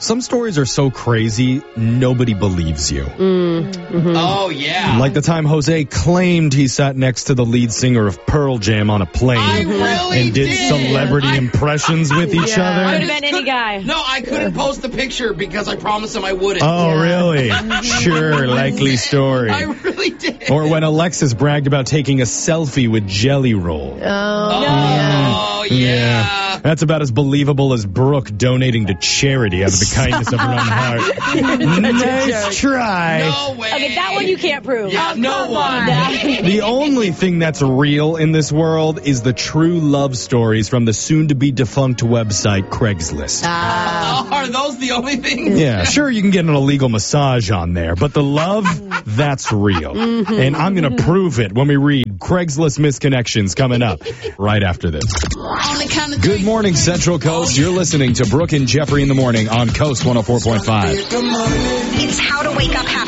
some stories are so crazy, nobody believes you. Oh, yeah. Like the time Jose claimed he sat next to the lead singer of Pearl Jam on a plane I really and did celebrity impressions with each Could have other. been any guy. No, I couldn't post the picture because I promised him I wouldn't. Oh, really? Sure, likely story. I really did. Or when Alexis bragged about taking a selfie with Jelly Roll. Oh, yeah. That's about as believable as Brooke donating to charity out of the kindness of her own heart. Nice try. No way. Okay, that one you can't prove. Yeah, no one. The only thing that's real in this world is the true love stories from the soon-to-be defunct website Craigslist. Are those the only things? Yeah, sure, you can get an illegal massage on there, but the love, that's real. And I'm going to prove it when we read Craigslist Misconnections coming up right after this. Good morning, Central Coast. You're listening to Brooke and Jeffrey in the morning on Coast 104.5. It's how to wake up happy.